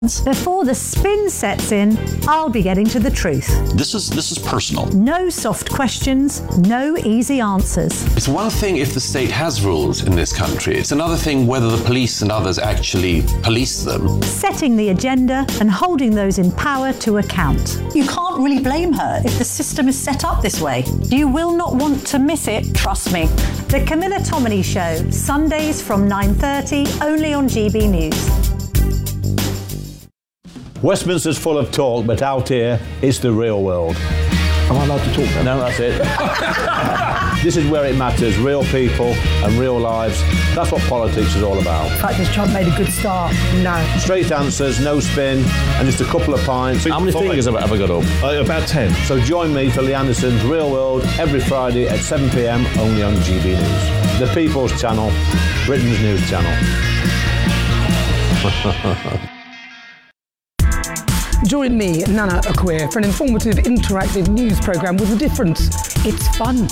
Before the spin sets in, I'll be getting to the truth. This is personal. No soft questions, no easy answers. It's one thing if the state has rules in this country. It's another thing whether the police and others actually police them. Setting the agenda and holding those in power to account. You can't really blame her if the system is set up this way. You will not want to miss it, trust me. The Camilla Tominey Show, Sundays from 9:30, only on GB News. Westminster's full of talk, but out here, it's the real world. Am I allowed to talk now? No, that's it. This is where it matters, real people and real lives. That's what politics is all about. The fact that Trump made a good start, no. Straight answers, no spin, and just a couple of pints. How many fingers have I got up? About 10. So join me for Lee Anderson's Real World every Friday at 7 p.m, only on GB News. The People's Channel, Britain's news channel. Join me, Nana Akweer, for an informative, interactive news programme with a difference. It's fun.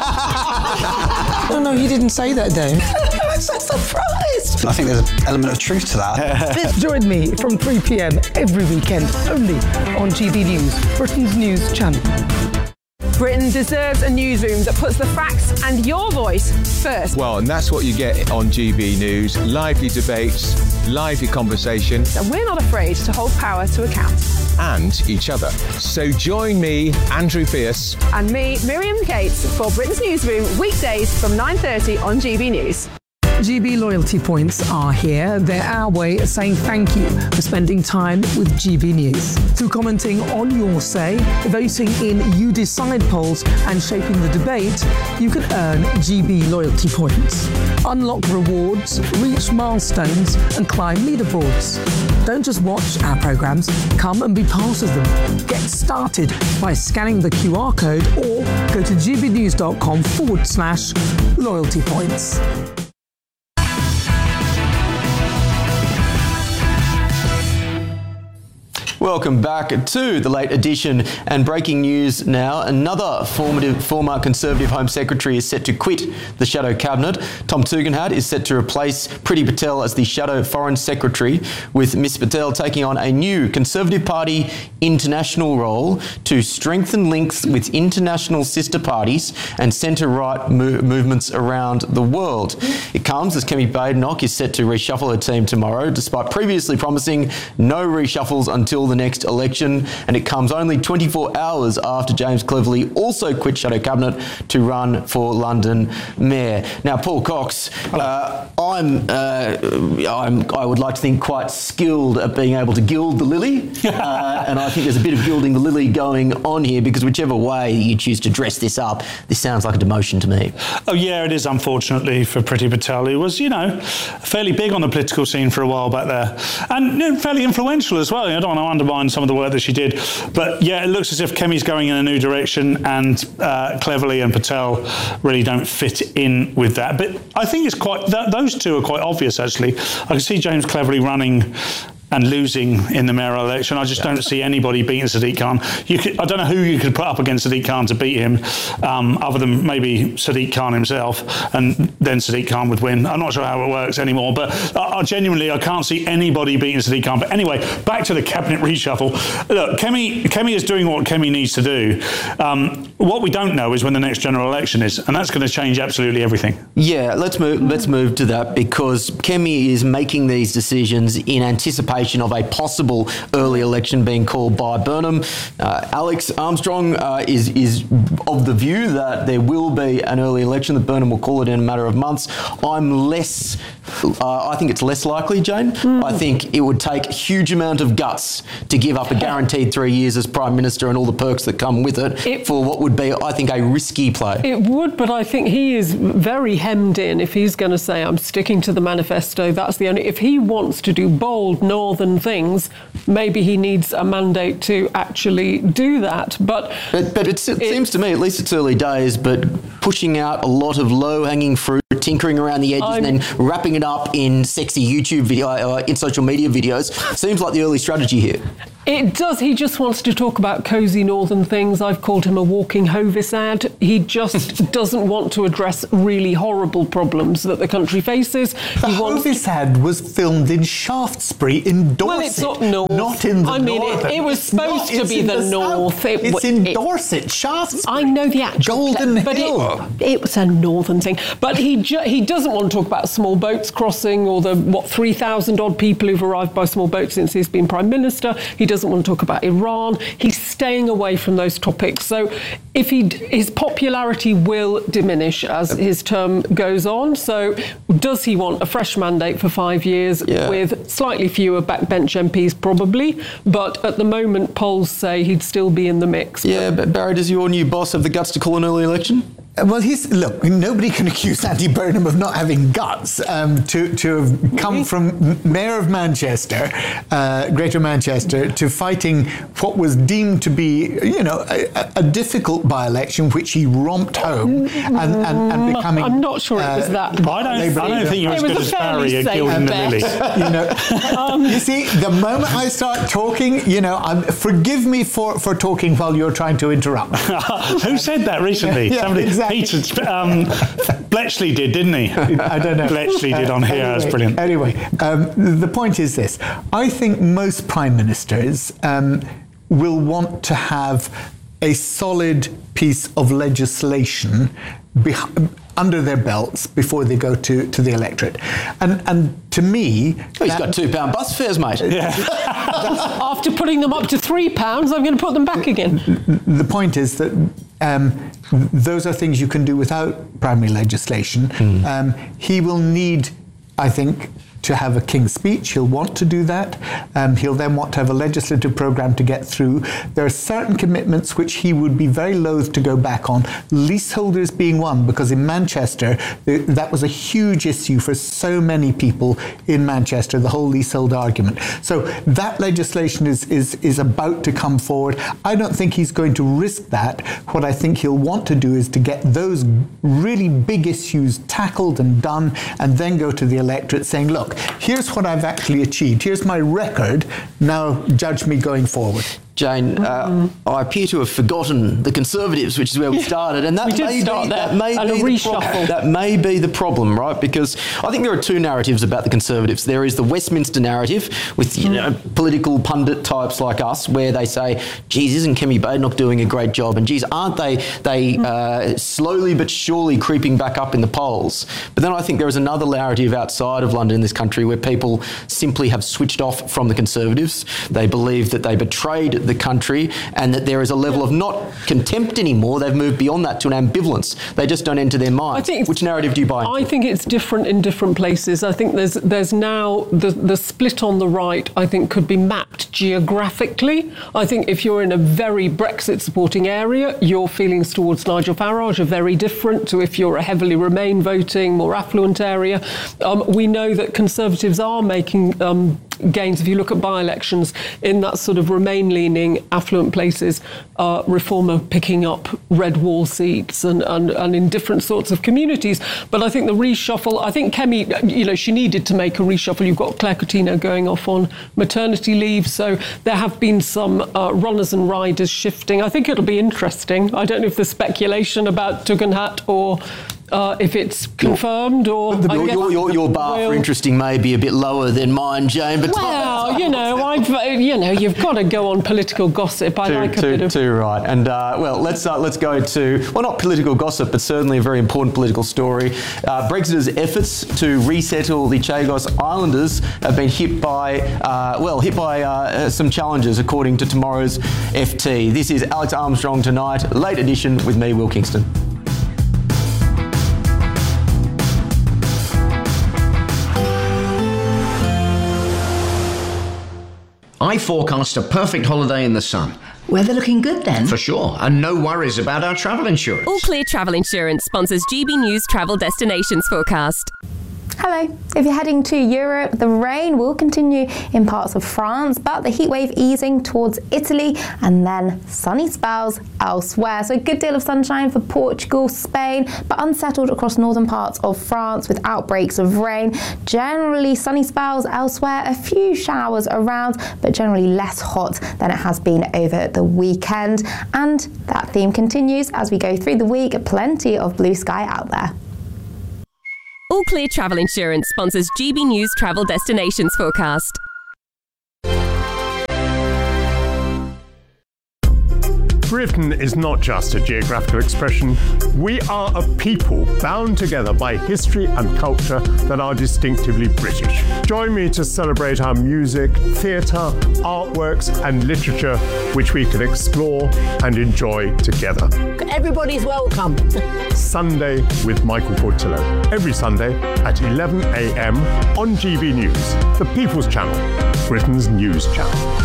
No, you didn't say that, Dave. I'm so surprised. I think there's an element of truth to that. Join me from 3 p.m. every weekend, only on GB News, Britain's news channel. Britain deserves a newsroom that puts the facts and your voice first. Well, and that's what you get on GB News. Lively debates, lively conversation. And we're not afraid to hold power to account. And each other. So join me, Andrew Pierce. And me, Miriam Cates, for Britain's Newsroom, weekdays from 9:30 on GB News. GB loyalty points are here. They're our way of saying thank you for spending time with GB News. Through commenting on your say, voting in You Decide polls and shaping the debate, you can earn GB loyalty points. Unlock rewards, reach milestones and climb leaderboards. Don't just watch our programmes, come and be part of them. Get started by scanning the QR code or go to gbnews.com/loyalty points. Welcome back to the late edition and breaking news now. Another former Conservative Home Secretary is set to quit the Shadow Cabinet. Tom Tugendhat is set to replace Priti Patel as the Shadow Foreign Secretary, with Ms Patel taking on a new Conservative Party international role to strengthen links with international sister parties and centre-right movements around the world. It comes as Kemi Badenoch is set to reshuffle her team tomorrow, despite previously promising no reshuffles until the next election, and it comes only 24 hours after James Cleverly also quit Shadow Cabinet to run for London Mayor. Now, Paul Cox, I would like to think quite skilled at being able to gild the lily, and I think there's a bit of gilding the lily going on here, because whichever way you choose to dress this up, this sounds like a demotion to me. Oh yeah, it is, unfortunately, for Priti Patel, who was, fairly big on the political scene for a while back there, and fairly influential as well. I don't want to undermine some of the work that she did, but yeah, it looks as if Kemi's going in a new direction, and Cleverly and Patel really don't fit in with that. But I think it's those two are quite obvious, actually. I can see James Cleverly running and losing in the mayoral election. I just don't see anybody beating Sadiq Khan. I don't know who you could put up against Sadiq Khan to beat him, other than maybe Sadiq Khan himself, and then Sadiq Khan would win. I'm not sure how it works anymore, but I can't see anybody beating Sadiq Khan. But anyway, back to the cabinet reshuffle. Look, Kemi is doing what Kemi needs to do. What we don't know is when the next general election is, and that's going to change absolutely everything. Yeah, let's move to that, because Kemi is making these decisions in anticipation of a possible early election being called by Burnham. Alex Armstrong is of the view that there will be an early election, that Burnham will call it in a matter of months. I think it's less likely, Jane. I think it would take a huge amount of guts to give up a guaranteed 3 years as Prime Minister and all the perks that come with it for what would be, I think, a risky play. It would, but I think he is very hemmed in if he's going to say, I'm sticking to the manifesto. That's the only... If he wants to do bold northern things, maybe he needs a mandate to actually do that. But it seems to me, at least it's early days, but pushing out a lot of low-hanging fruit tinkering around the edges and then wrapping it up in sexy YouTube video, in social media videos. Seems like the early strategy here. It does. He just wants to talk about cosy northern things. I've called him a walking Hovis ad. He just doesn't want to address really horrible problems that the country faces. The Hovis ad was filmed in Shaftesbury in Dorset. Well, it's up north. Not in the north. It was supposed to be the north. It's in Dorset, Shaftesbury. I know the actual Golden Hill. It was a northern thing. But he doesn't want to talk about small boats crossing or the 3,000 odd people who've arrived by small boats since he's been Prime Minister. He doesn't want to talk about Iran. He's staying away from those topics. So if his popularity will diminish as his term goes on. So does he want a fresh mandate for 5 years with slightly fewer backbench MPs probably? But at the moment, polls say he'd still be in the mix. Yeah, but Barry, does your new boss have the guts to call an early election? Well, look, nobody can accuse Andy Burnham of not having guts to have come from Mayor of Manchester, Greater Manchester, to fighting what was deemed to be, a difficult by-election, which he romped home and becoming. I'm not sure it was that. I don't think you're as good as Barry at gilding the lily. You see, the moment I start talking, forgive me for talking while you're trying to interrupt. Who said that recently? Yeah, Somebody. exactly. Peter Bletchley did, didn't he? I don't know. Bletchley did on here. That's brilliant. Anyway, the point is this. I think most prime ministers will want to have a solid piece of legislation under their belts before they go to the electorate. And to me... he's got £2 bus fares, mate. Yeah. After putting them up to £3, I'm going to put them back again. The point is that those are things you can do without primary legislation. He will need, I think, to have a King's Speech. He'll want to do that. He'll then want to have a legislative programme to get through. There are certain commitments which he would be very loath to go back on, leaseholders being one, because in Manchester, that was a huge issue for so many people in Manchester, the whole leasehold argument. So that legislation is about to come forward. I don't think he's going to risk that. What I think he'll want to do is to get those really big issues tackled and done, and then go to the electorate saying, look, here's what I've actually achieved. Here's my record. Now judge me going forward. Jane, I appear to have forgotten the Conservatives, which is where we started, and that may be the problem, right? Because I think there are two narratives about the Conservatives. There is the Westminster narrative with political pundit types like us, where they say, "Geez, isn't Kemi Badenoch doing a great job?" And geez, aren't they slowly but surely creeping back up in the polls? But then I think there is another narrative outside of London in this country where people simply have switched off from the Conservatives. They believe that they betrayed the country and that there is a level of not contempt anymore. They've moved beyond that to an ambivalence. They just don't enter their mind. Which narrative do you buy into? I think it's different in different places. I think there's now the split on the right, I think, could be mapped geographically. I think if you're in a very Brexit supporting area, your feelings towards Nigel Farage are very different to if you're a heavily Remain voting, more affluent area. We know that Conservatives are making gains. If you look at by-elections in that sort of Remain-leaning affluent places, Reform picking up red wall seats and in different sorts of communities. But I think the reshuffle, I think Kemi, she needed to make a reshuffle. You've got Claire Coutinho going off on maternity leave, so there have been some runners and riders shifting. I think it'll be interesting. I don't know if there's speculation about Tugendhat or if it's confirmed or... Your bar for interesting may be a bit lower than mine, Jane, but... Well, you've got to go on political gossip. I like a bit of... Too right. And, let's go to, well, not political gossip, but certainly a very important political story. Brexiters' efforts to resettle the Chagos Islanders have been hit by some challenges, according to tomorrow's FT. This is Alex Armstrong Tonight, late edition with me, Will Kingston. I forecast a perfect holiday in the sun. Weather looking good then? For sure, and no worries about our travel insurance. All Clear Travel Insurance sponsors GB News Travel Destinations Forecast. Hello. If you're heading to Europe, the rain will continue in parts of France, but the heatwave easing towards Italy and then sunny spells elsewhere. So a good deal of sunshine for Portugal, Spain, but unsettled across northern parts of France with outbreaks of rain. Generally sunny spells elsewhere, a few showers around, but generally less hot than it has been over the weekend. And that theme continues as we go through the week. Plenty of blue sky out there. All Clear Travel Insurance sponsors GB News Travel Destinations Forecast. Britain is not just a geographical expression. We are a people bound together by history and culture that are distinctively British. Join me to celebrate our music, theatre, artworks and literature, which we can explore and enjoy together. Everybody's welcome. Sunday with Michael Portillo. Every Sunday at 11 a.m. on GB News, the People's Channel, Britain's news channel.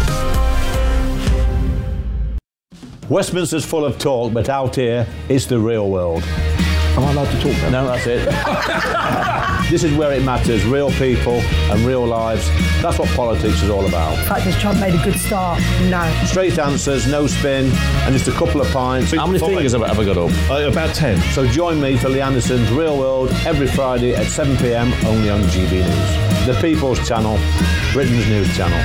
Westminster's full of talk, but out here, it's the real world. Am I allowed to talk then? No, that's it. This is where it matters, real people and real lives. That's what politics is all about. In fact, has Trump made a good start? No. Straight answers, no spin, and just a couple of pints. How many fingers have I ever got up? About 10. So join me for Lee Anderson's Real World every Friday at 7 p.m. only on GB News. The People's Channel, Britain's news channel.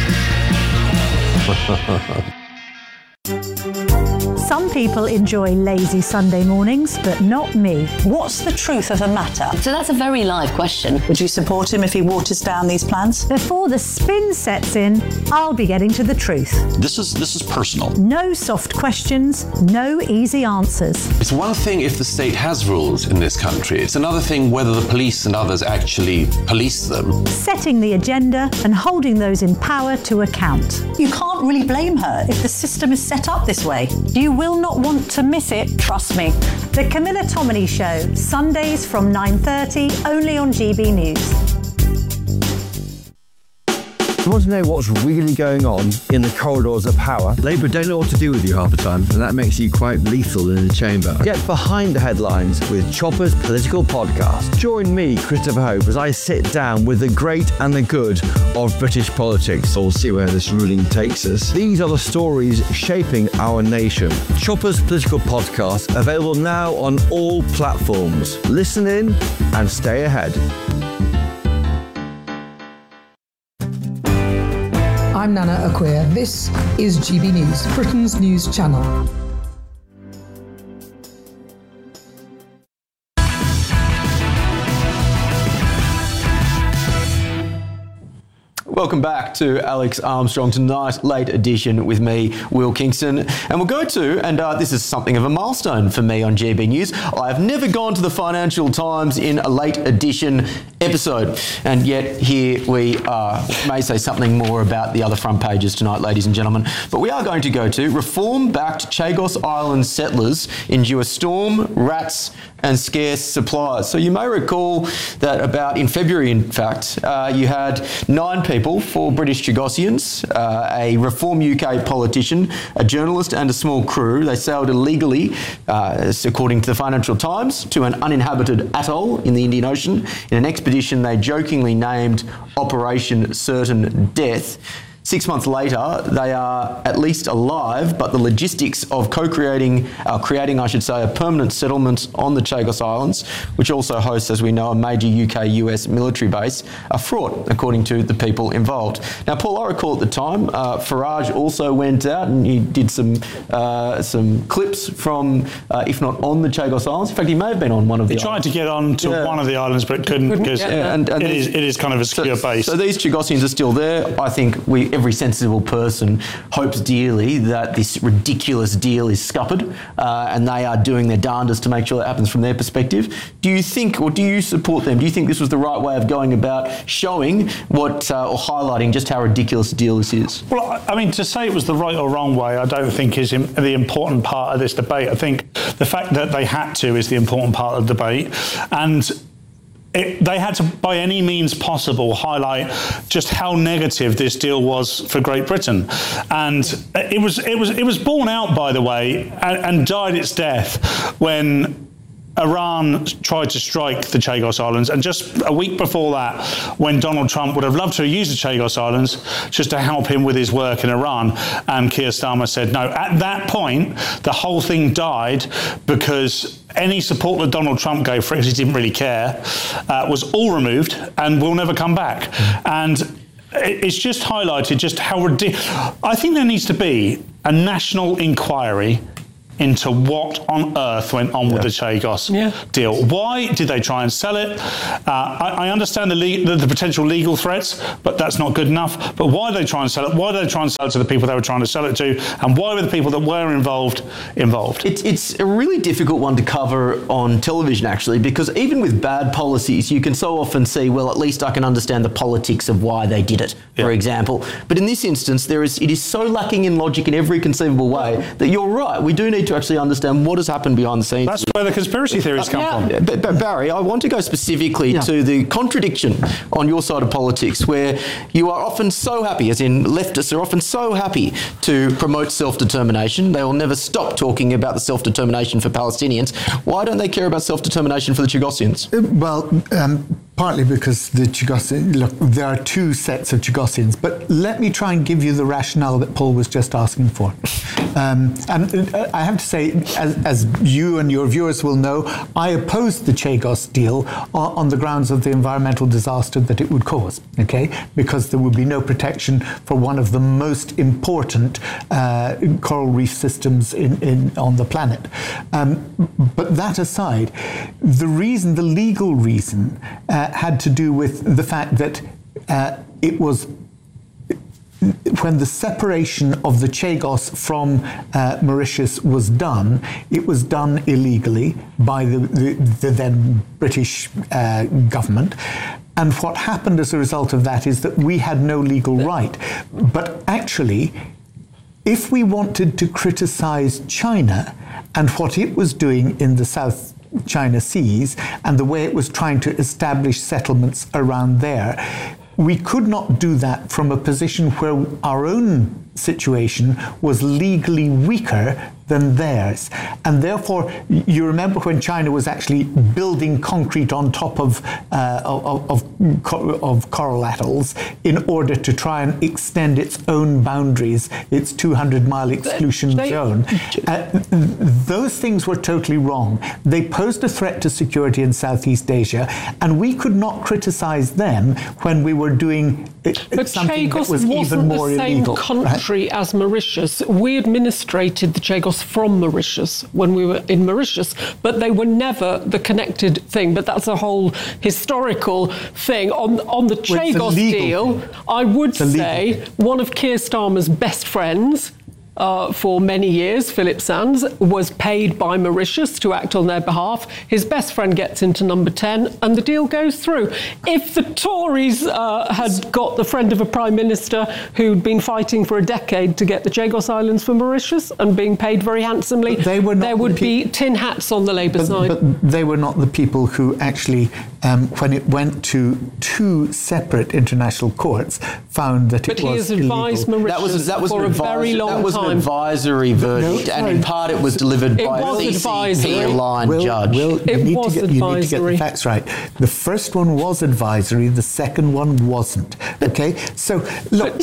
Some people enjoy lazy Sunday mornings, but not me. What's the truth of the matter? So that's a very live question. Would you support him if he waters down these plans? Before the spin sets in, I'll be getting to the truth. This is personal. No soft questions, no easy answers. It's one thing if the state has rules in this country. It's another thing whether the police and others actually police them. Setting the agenda and holding those in power to account. You can't really blame her if the system is set up this way. You will not want to miss it, trust me. The Camilla Tominey Show, Sundays from 9:30, only on GB News. If you want to know what's really going on in the corridors of power, Labour don't know what to do with you half the time, and that makes you quite lethal in the chamber. Get behind the headlines with Chopper's Political Podcast. Join me, Christopher Hope, as I sit down with the great and the good of British politics. We'll see where this ruling takes us. These are the stories shaping our nation. Chopper's Political Podcast, available now on all platforms. Listen in and stay ahead. I'm Nana Acquia. This is GB News, Britain's news channel. Welcome back to Alex Armstrong Tonight, late edition with me, Will Kingston. And we'll go to, and this is something of a milestone for me on GB News. I have never gone to the Financial Times in a late edition episode. And yet here we are. May say something more about the other front pages tonight, ladies and gentlemen. But we are going to go to reform-backed Chagos Island settlers endure storm, rats and scarce supplies. So you may recall that about in February, in fact, you had 9 people, 4 British Chagosians, a Reform UK politician, a journalist and a small crew. They sailed illegally, according to the Financial Times, to an uninhabited atoll in the Indian Ocean in an expedition they jokingly named Operation Certain Death. 6 months later, they are at least alive, but the logistics of creating a permanent settlement on the Chagos Islands, which also hosts, as we know, a major UK-US military base, are fraught, according to the people involved. Now, Paul, I recall at the time, Farage also went out and he did some clips from, if not on the Chagos Islands. In fact, he may have been on one of the islands. He tried to get on to one of the islands, but couldn't because it is kind of a secure base. So these Chagosians are still there. I think every sensible person hopes dearly that this ridiculous deal is scuppered and they are doing their darndest to make sure that happens from their perspective. Do you think, or do you support them? Do you think this was the right way of going about showing what, or highlighting just how ridiculous a deal this is? Well, I mean, to say it was the right or wrong way, I don't think is the important part of this debate. I think the fact that they had to is the important part of the debate. And they had to, by any means possible, highlight just how negative this deal was for Great Britain, and it was borne out, by the way, and died its death when Iran tried to strike the Chagos Islands, and just a week before that, when Donald Trump would have loved to use the Chagos Islands just to help him with his work in Iran, and Keir Starmer said no. At that point, the whole thing died because any support that Donald Trump gave for it, because he didn't really care, was all removed and will never come back. And it's just highlighted just how ridiculous. I think there needs to be a national inquiry into what on earth went on with the Chagos deal. Why did they try and sell it? I understand the potential legal threats, but that's not good enough. But why did they try and sell it? Why did they try and sell it to the people they were trying to sell it to? And why were the people that were involved? It's a really difficult one to cover on television, actually, because even with bad policies, you can so often see, well, at least I can understand the politics of why they did it, for example. But in this instance, it is so lacking in logic in every conceivable way that you're right. We do need to actually understand what has happened behind the scenes. That's where the conspiracy theories come from. But Barry, I want to go specifically to the contradiction on your side of politics, where you are often so happy, as in leftists are often so happy to promote self-determination. They will never stop talking about the self-determination for Palestinians. Why don't they care about self-determination for the Chagosians? Partly because the Chagosians, look, there are two sets of Chagosians, but let me try and give you the rationale that Paul was just asking for. And I have to say, as you and your viewers will know, I opposed the Chagos deal on the grounds of the environmental disaster that it would cause, okay? Because there would be no protection for one of the most important coral reef systems on the planet. But that aside, the legal reason had to do with the fact that it was when the separation of the Chagos from Mauritius was done, it was done illegally by the then British government. And what happened as a result of that is that we had no legal right. But actually, if we wanted to criticize China and what it was doing in the South China Seas and the way it was trying to establish settlements around there, we could not do that from a position where our own situation was legally weaker than theirs. And therefore, you remember when China was actually building concrete on top of coral atolls in order to try and extend its own boundaries, its 200-mile exclusion zone. Those things were totally wrong. They posed a threat to security in Southeast Asia, and we could not criticize them when we were doing something that was even more illegal. But Chagos wasn't the same country as Mauritius. We administrated the Chagos from Mauritius when we were in Mauritius, but they were never the connected thing. But that's a whole historical thing. On the Chagos deal, I would say one of Keir Starmer's best friends for many years, Philip Sands, was paid by Mauritius to act on their behalf. His best friend gets into number 10 and the deal goes through. If the Tories had got the friend of a Prime Minister who'd been fighting for a decade to get the Chagos Islands for Mauritius and being paid very handsomely, there would be tin hats on the Labour side. But they were not the people who actually, when it went to two separate international courts, found that it was illegal. But he has advised Mauritius for a very long time. An advisory verdict, and in part it was delivered by a CCP-aligned judge. You need to get the facts right. The first one was advisory, the second one wasn't. Okay, so look,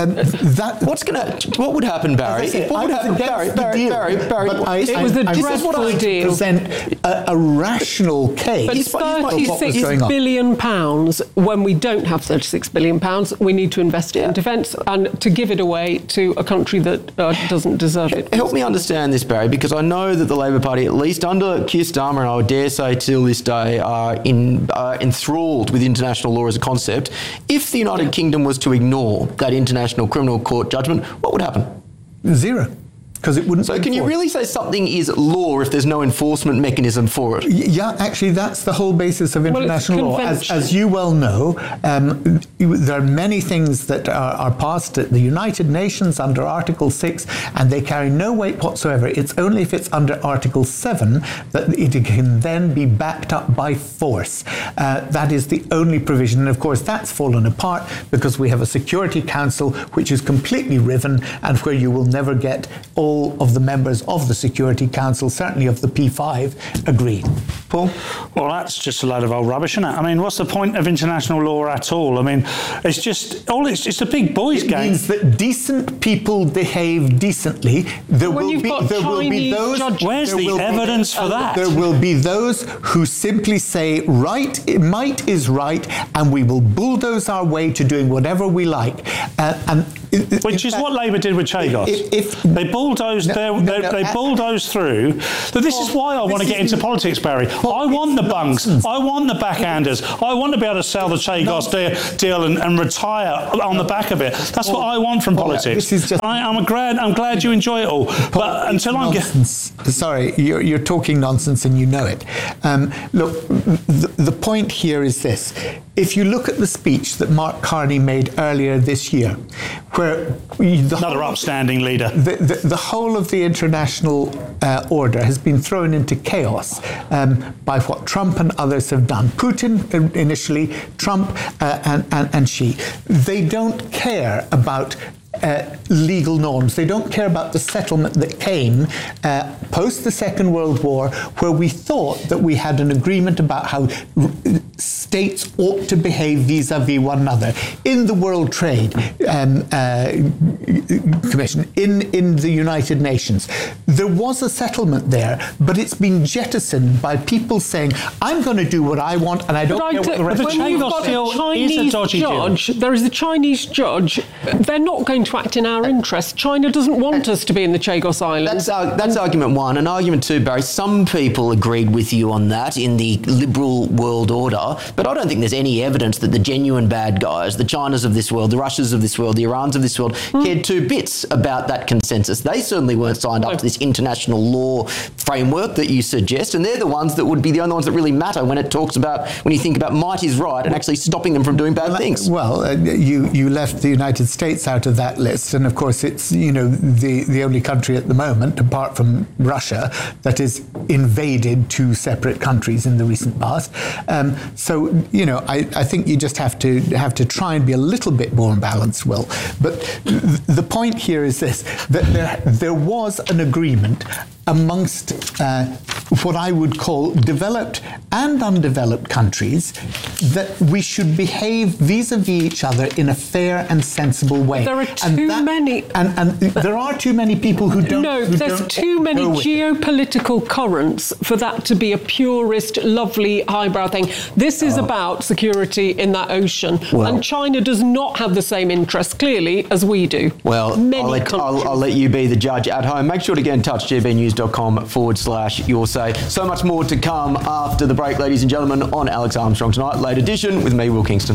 what would happen, Barry? What would happen, Barry? It was a dreadful deal. Present a rational case. But £36 billion, when we don't have £36 billion, we need to invest it in defence and to give it away to a country that doesn't deserve it. Help me understand this, Barry, because I know that the Labor Party, at least under Keir Starmer, and I would dare say till this day, are enthralled with international law as a concept. If the United Kingdom was to ignore that International Criminal Court judgment, what would happen? Zero. Because it wouldn't. So can you really say something is law if there's no enforcement mechanism for it? Yeah, actually, that's the whole basis of international law. As you well know, there are many things that are passed at the United Nations under Article 6, and they carry no weight whatsoever. It's only if it's under Article 7 that it can then be backed up by force. That is the only provision. And of course, that's fallen apart because we have a Security Council which is completely riven, and where you will never get all of the members of the Security Council, certainly of the P5, agreed. Paul? Well, that's just a load of old rubbish, isn't it? I mean, what's the point of international law at all? I mean, it's just it's a big boys' game. It means that decent people behave decently. There will be those. Where's the evidence for that? There will be those who simply say might is right, and we will bulldoze our way to doing whatever we like. Which is what Labour did with Chagos. They bulldozed bulldozed through. But this is why I want to get into politics, Barry. I want the bunks. I want the backhanders. I want to be able to sell the Chagos deal and retire on the back of it. That's what I want from politics. This is just. I'm glad you enjoy it all. But until I'm sorry, you're talking nonsense and you know it. Look, the point here is this. If you look at the speech that Mark Carney made earlier this year, where another upstanding leader, the whole of the international order has been thrown into chaos by what Trump and others have done. Putin initially, Trump and Xi. They don't care about legal norms. They don't care about the settlement that came post the Second World War, where we thought that we had an agreement about how states ought to behave vis-à-vis one another. In the World Trade Commission, in the United Nations, there was a settlement there, but it's been jettisoned by people saying, I'm going to do what I want and I don't care what the rest of the Chagos deal is a dodgy deal. There is a Chinese judge. They're not going to act in our interest. China doesn't want us to be in the Chagos Islands. That's argument one. And argument two, Barry, some people agreed with you on that in the liberal world order, but I don't think there's any evidence that the genuine bad guys, the Chinas of this world, the Russias of this world, the Irans of this world, cared two bits about that consensus. They certainly weren't signed up to this international law framework that you suggest, and they're the ones that would be the only ones that really matter when you think about might is right and actually stopping them from doing bad things. Well, you left the United States out of that list, and of course it's the only country at the moment, apart from Russia, that has invaded two separate countries in the recent past. So I think you just have to try and be a little bit more balanced, Will. But the point here is this: that there was an agreement amongst what I would call developed and undeveloped countries that we should behave vis-à-vis each other in a fair and sensible way. There are too many. And there are too many people who don't. No, there's too many geopolitical currents for that to be a purist, lovely, highbrow thing. This is about security in that ocean. And China does not have the same interests, clearly, as we do. Well, I'll let you be the judge at home. Make sure to get in touch, gbnews.com/your say. So much more to come after the break, ladies and gentlemen, on Alex Armstrong Tonight, late edition with me, Will Kingston.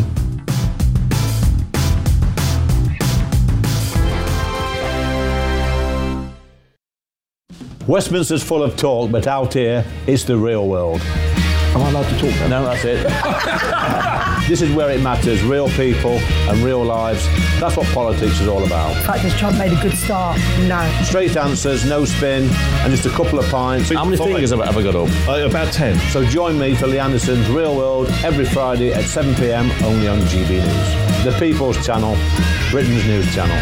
Westminster's full of talk, but out here, it's the real world. Am I allowed to talk then? No, that's it. This is where it matters, real people and real lives. That's what politics is all about. The fact has Trump made a good start? No. Straight answers, no spin, and just a couple of pints. How many fingers have I got up? About 10. So join me for Lee Anderson's Real World every Friday at 7 p.m, only on GB News. The People's Channel, Britain's news channel.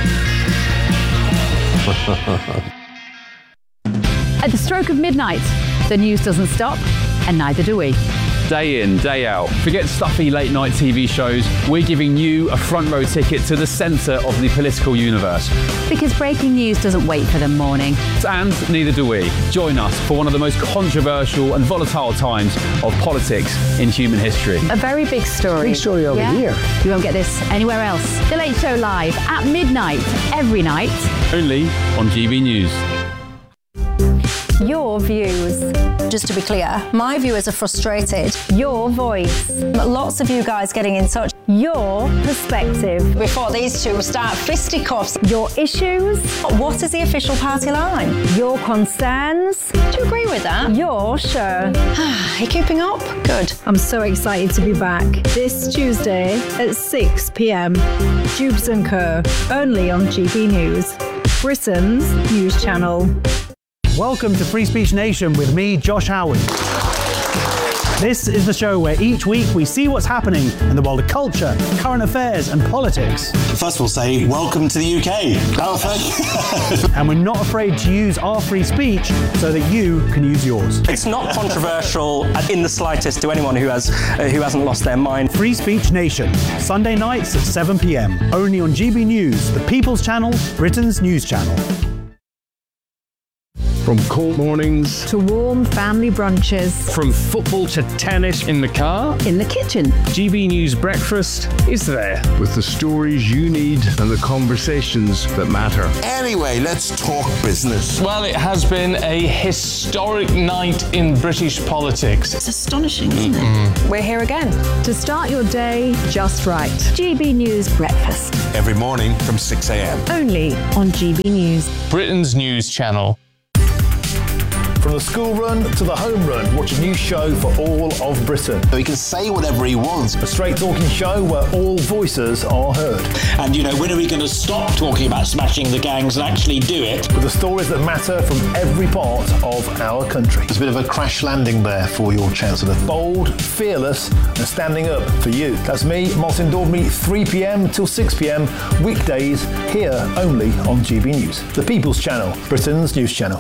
At the stroke of midnight, the news doesn't stop, and neither do we. Day in, day out. Forget stuffy late night TV shows. We're giving you a front row ticket to the centre of the political universe. Because breaking news doesn't wait for the morning. And neither do we. Join us for one of the most controversial and volatile times of politics in human history. A very big story. Big story over here. You won't get this anywhere else. The Late Show live at midnight, every night. Only on GB News. Your views. Just to be clear, my viewers are frustrated. Your voice. Lots of you guys getting in touch. Your perspective. Before these two start fisticuffs. Your issues. What is the official party line? Your concerns. Do you agree with that? Your show. Are you keeping up? Good. I'm so excited to be back. This Tuesday at 6 p.m. Jubes & Co. Only on GB News, Britain's news channel. Welcome to Free Speech Nation with me, Josh Howard. This is the show where each week we see what's happening in the world of culture, current affairs and politics. First we'll say, welcome to the UK. Oh, thank you. And we're not afraid to use our free speech so that you can use yours. It's not controversial in the slightest to anyone who hasn't lost their mind. Free Speech Nation, Sunday nights at 7 p.m. Only on GB News, the People's Channel, Britain's news channel. From cold mornings to warm family brunches. From football to tennis in the car. In the kitchen. GB News Breakfast is there. With the stories you need and the conversations that matter. Anyway, let's talk business. Well, it has been a historic night in British politics. It's astonishing, isn't it? We're here again. To start your day just right. GB News Breakfast. Every morning from 6 a.m. Only on GB News. Britain's news channel. From the school run to the home run, watch a new show for all of Britain. So he can say whatever he wants. A straight talking show where all voices are heard. And, when are we going to stop talking about smashing the gangs and actually do it? With the stories that matter from every part of our country. There's a bit of a crash landing there for your Chancellor. Bold, fearless and standing up for you. That's me, Martin Daubney, 3 p.m. till 6 p.m. weekdays here only on GB News. The People's Channel, Britain's news channel.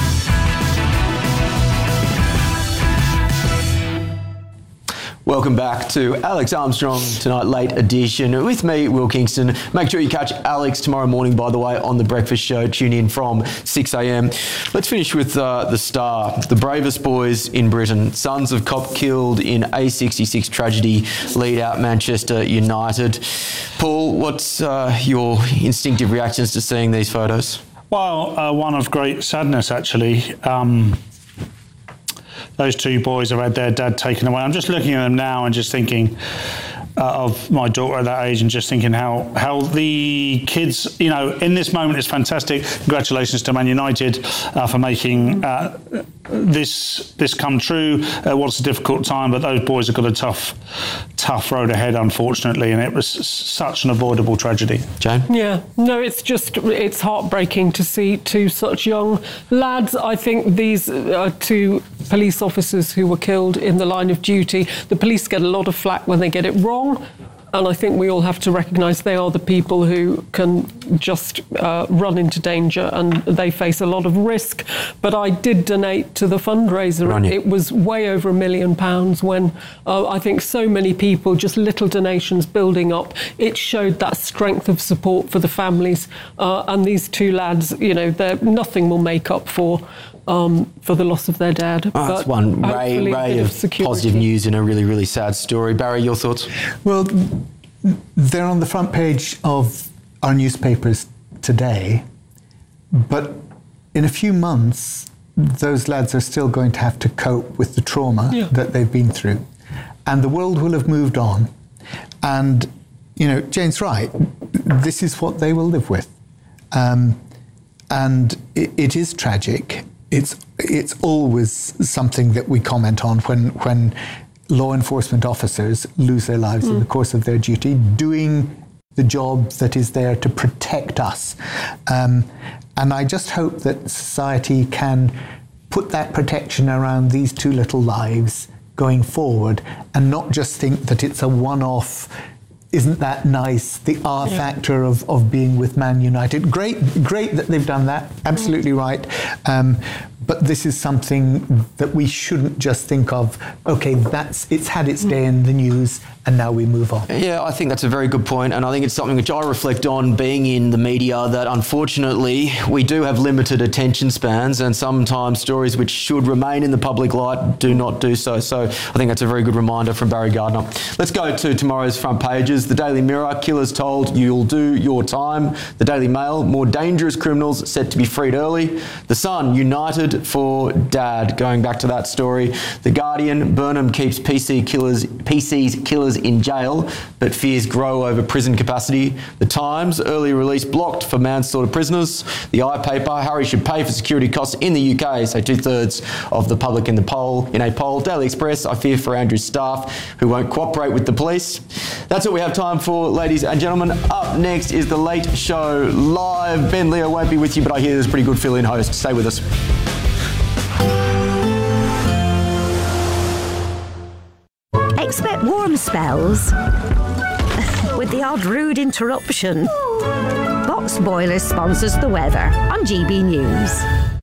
Welcome back to Alex Armstrong Tonight Late Edition with me, Will Kingston. Make sure you catch Alex tomorrow morning, by the way, on The Breakfast Show. Tune in from 6 a.m. Let's finish with the Star. The bravest boys in Britain. Sons of cop killed in A66 tragedy lead out Manchester United. Paul, what's your instinctive reactions to seeing these photos? Well, one of great sadness, actually. Those two boys have had their dad taken away. I'm just looking at them now and just thinking of my daughter at that age and just thinking how the kids, in this moment is fantastic. Congratulations to Man United for making this come true. It was a difficult time, but those boys have got a tough road ahead, unfortunately, and it was such an avoidable tragedy. Jane? Yeah, no, it's heartbreaking to see two such young lads. I think these are two police officers who were killed in the line of duty. The police get a lot of flack when they get it wrong. And I think we all have to recognise they are the people who can just run into danger and they face a lot of risk. But I did donate to the fundraiser. Rania. It was way over £1 million when I think so many people, just little donations building up. It showed that strength of support for the families. And these two lads, nothing will make up for the loss of their dad. Oh, that's one ray of positive news in a really, really sad story. Barry, your thoughts? Well, they're on the front page of our newspapers today, but in a few months, those lads are still going to have to cope with the trauma that they've been through. And the world will have moved on. And, Jane's right. This is what they will live with. And it is tragic. It's always something that we comment on when law enforcement officers lose their lives in the course of their duty, doing the job that is there to protect us. And I just hope that society can put that protection around these two little lives going forward and not just think that it's a one-off. Isn't that nice? The R factor of being with Man United. Great that they've done that. Absolutely right. But this is something that we shouldn't just think of, okay, it's had its day in the news and now we move on. Yeah, I think that's a very good point, and I think it's something which I reflect on being in the media, that unfortunately we do have limited attention spans, and sometimes stories which should remain in the public light do not do so. So I think that's a very good reminder from Barry Gardner. Let's go to tomorrow's front pages. The Daily Mirror, killers told you'll do your time. The Daily Mail, more dangerous criminals set to be freed early. The Sun, united for Dad, going back to that story. The Guardian, Burnham keeps PC's killers in jail, but fears grow over prison capacity. The Times, early release blocked for manslaughter prisoners. The iPaper, Harry should pay for security costs in the UK, so 2/3 of the public in a poll. Daily Express, I fear for Andrew's staff who won't cooperate with the police. That's what we have time for, ladies and gentlemen. Up next is The Late Show Live. Ben Leo won't be with you, but I hear there's a pretty good fill-in host. Stay with us. Expect warm spells with the odd rude interruption. Box Boilers sponsors the weather on GB News.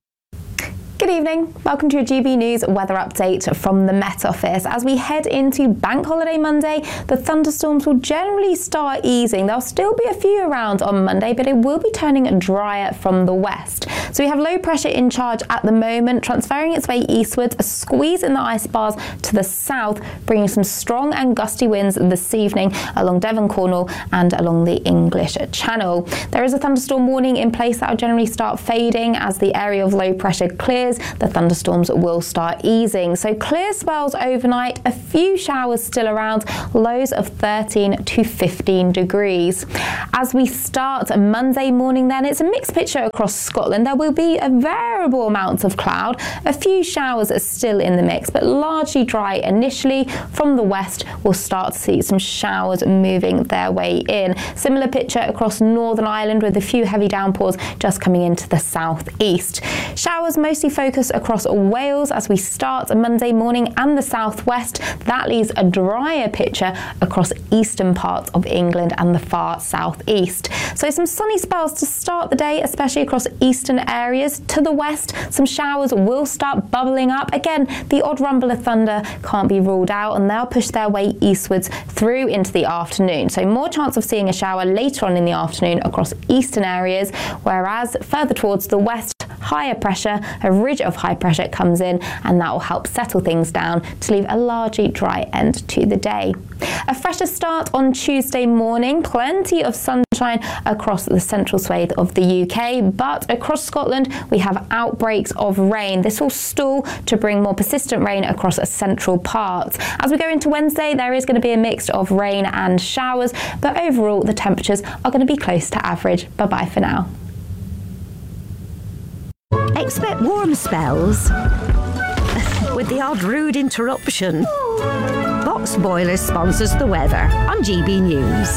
Good evening. Welcome to your GB News weather update from the Met Office. As we head into Bank Holiday Monday, the thunderstorms will generally start easing. There'll still be a few around on Monday, but it will be turning drier from the west. So we have low pressure in charge at the moment, transferring its way eastwards, a squeeze in the ice bars to the south, bringing some strong and gusty winds this evening along Devon, Cornwall and along the English Channel. There is a thunderstorm warning in place that will generally start fading as the area of low pressure clears. The thunderstorms will start easing. So clear spells overnight, a few showers still around, lows of 13 to 15 degrees. As we start Monday morning then, it's a mixed picture across Scotland. There will be a variable amount of cloud, a few showers are still in the mix, but largely dry initially. From the west, we'll start to see some showers moving their way in. Similar picture across Northern Ireland with a few heavy downpours just coming into the southeast. Showers mostly focus across Wales as we start Monday morning and the southwest. That leaves a drier picture across eastern parts of England and the far southeast. So some sunny spells to start the day, especially across eastern areas. To the west, some showers will start bubbling up. Again, the odd rumble of thunder can't be ruled out, and they'll push their way eastwards through into the afternoon. So more chance of seeing a shower later on in the afternoon across eastern areas, whereas further towards the west, higher pressure, a ridge of high pressure comes in, and that will help settle things down to leave a largely dry end to the day. A fresher start on Tuesday morning, plenty of sunshine across the central swathe of the UK, but across Scotland we have outbreaks of rain. This will stall to bring more persistent rain across central parts. As we go into Wednesday, there is going to be a mix of rain and showers, but overall the temperatures are going to be close to average. Bye-bye for now. Expect warm spells with the odd rude interruption. Box Boilers sponsors the weather on GB News.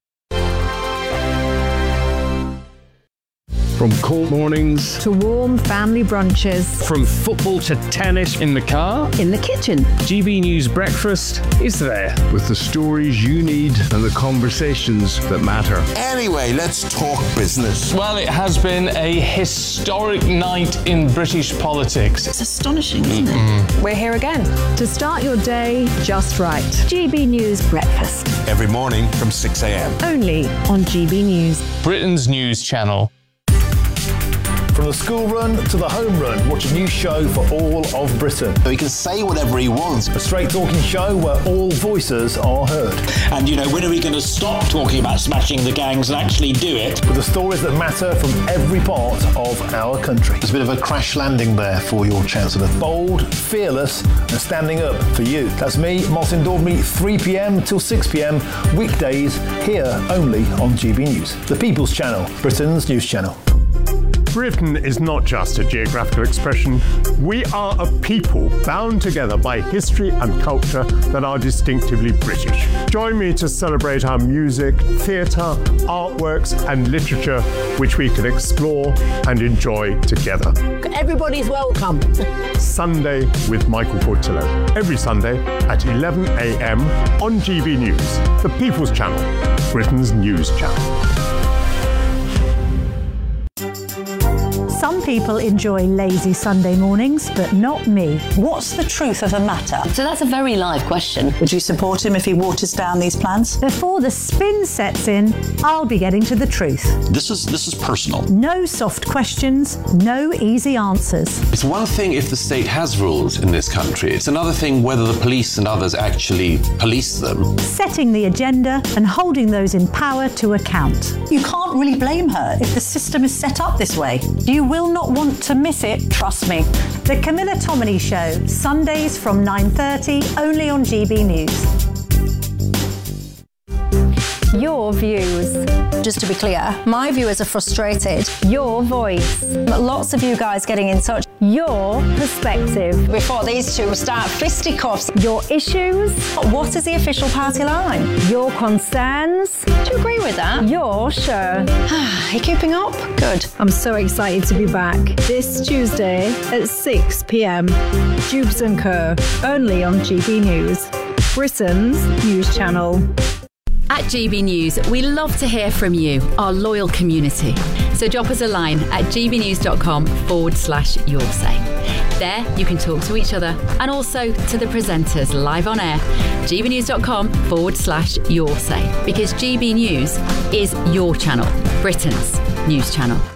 From cold mornings to warm family brunches, from football to tennis in the car, in the kitchen, GB News Breakfast is there. with the stories you need and the conversations that matter. Anyway, let's talk business. Well, it has been a historic night in British politics. It's astonishing, isn't it? We're here again. to start your day just right. GB News Breakfast, Every morning from 6 a.m. only on GB News. Britain's news channel. From the school run to the home run, watch a new show for all of Britain. He can say whatever he wants. A straight talking show where all voices are heard. And, when are we going to stop talking about smashing the gangs and actually do it? With the stories that matter from every part of our country. There's a bit of a crash landing there for your Chancellor. Bold, fearless and standing up for you. That's me, Martin Daubney, 3 p.m. till 6 p.m. weekdays here only on GB News. The People's Channel, Britain's news channel. Britain is not just a geographical expression. We are a people bound together by history and culture that are distinctively British. Join me to celebrate our music, theatre, artworks and literature, which we can explore and enjoy together. Everybody's welcome. Sunday with Michael Portillo. Every Sunday at 11 a.m. on GB News, the People's Channel, Britain's news channel. Some people enjoy lazy Sunday mornings, but not me. What's the truth of the matter? So that's a very live question. Would you support him if he waters down these plans? Before the spin sets in, I'll be getting to the truth. This is personal. No soft questions, no easy answers. It's one thing if the state has rules in this country. It's another thing whether the police and others actually police them. Setting the agenda and holding those in power to account. You can't really blame her if the system is set up this way. You will not want to miss it, trust me. The Camilla Tominey Show, Sundays from 9:30, only on GB News. Your views. Just to be clear, my viewers are frustrated. Your voice. Lots of you guys getting in touch. Your perspective. Before these two start fisticuffs. Your issues. What is the official party line? Your concerns. Do you agree with that? Your show. Are you keeping up? Good. I'm so excited to be back this Tuesday at 6 p.m. Jubes & Co. Only on GB News, Britain's news channel. At GB News, we love to hear from you, our loyal community. So drop us a line at gbnews.com/your say. There you can talk to each other and also to the presenters live on air. gbnews.com/your say, because GB News is your channel, Britain's news channel.